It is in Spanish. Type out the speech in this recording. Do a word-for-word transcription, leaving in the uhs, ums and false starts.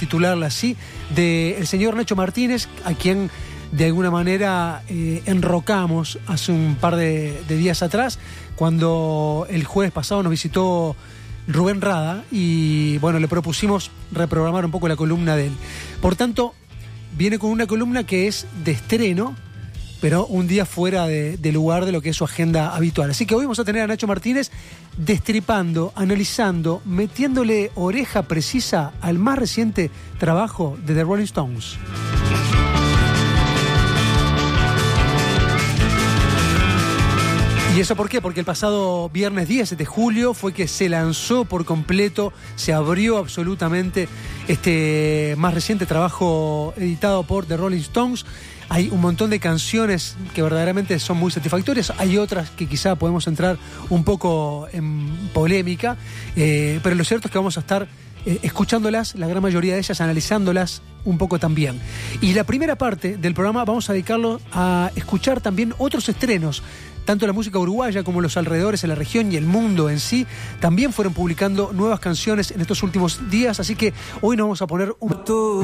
titularla así, del señor Nacho Martínez, a quien de alguna manera eh, enrocamos hace un par de, de días atrás, cuando el jueves pasado nos visitó Rubén Rada y bueno, le propusimos reprogramar un poco la columna de él. Por tanto, viene con una columna que es de estreno, pero un día fuera de, de lugar de lo que es su agenda habitual. Así que hoy vamos a tener a Nacho Martínez destripando, analizando, metiéndole oreja precisa al más reciente trabajo de The Rolling Stones. ¿Y eso por qué? Porque el pasado viernes diez de julio fue que se lanzó por completo, se abrió absolutamente este más reciente trabajo editado por The Rolling Stones. Hay un montón de canciones que verdaderamente son muy satisfactorias. Hay otras que quizá podemos entrar un poco en polémica, eh, pero lo cierto es que vamos a estar eh, escuchándolas, la gran mayoría de ellas, analizándolas un poco también. Y la primera parte del programa vamos a dedicarlo a escuchar también otros estrenos. Tanto la música uruguaya como los alrededores de la región y el mundo en sí también fueron publicando nuevas canciones en estos últimos días. Así que hoy nos vamos a poner un...